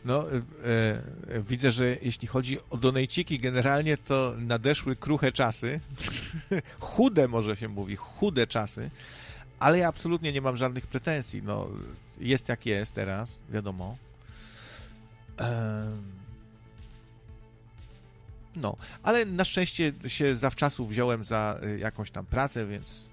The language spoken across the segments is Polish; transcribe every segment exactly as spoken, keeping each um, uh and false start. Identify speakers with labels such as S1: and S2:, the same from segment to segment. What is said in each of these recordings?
S1: No, e, e, widzę, że jeśli chodzi o donejciki, generalnie to nadeszły kruche czasy. Chude może się mówi, chude czasy, ale ja absolutnie nie mam żadnych pretensji. No, jest jak jest teraz, wiadomo. Ehm... No, ale na szczęście się zawczasu wziąłem za jakąś tam pracę, więc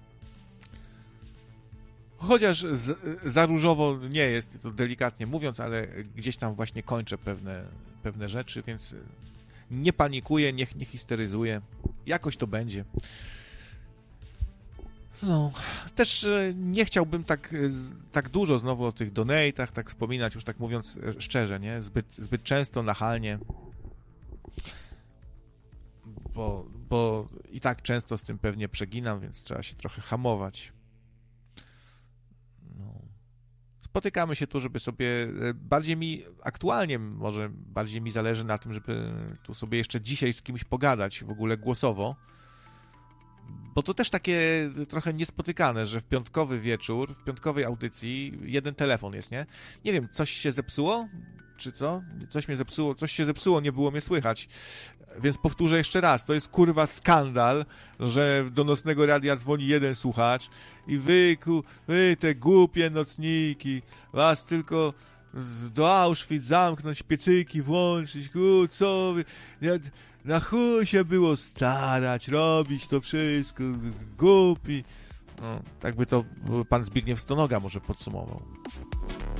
S1: chociaż z, za różowo nie jest, to delikatnie mówiąc, ale gdzieś tam właśnie kończę pewne, pewne rzeczy, więc nie panikuję, nie, nie histeryzuję. Jakoś to będzie. No, też nie chciałbym tak, tak dużo znowu o tych donate'ach tak wspominać, już tak mówiąc szczerze, nie? Zbyt, zbyt często, nachalnie. Bo, bo i tak często z tym pewnie przeginam, więc trzeba się trochę hamować. No. Spotykamy się tu, żeby sobie bardziej mi, aktualnie może bardziej mi zależy na tym, żeby tu sobie jeszcze dzisiaj z kimś pogadać, w ogóle głosowo, bo to też takie trochę niespotykane, że w piątkowy wieczór, w piątkowej audycji jeden telefon jest, nie? Nie wiem, coś się zepsuło? Czy co? Coś mnie zepsuło, coś się zepsuło, nie było mnie słychać. Więc powtórzę jeszcze raz, to jest kurwa skandal, że do nocnego radia dzwoni jeden słuchacz i wy, ku, wy te głupie nocniki, was tylko do Auschwitz zamknąć, piecyki włączyć, ku, co wy, na chuj się było starać, robić to wszystko, głupi. No, tak by to pan Zbigniew Stonoga może podsumował.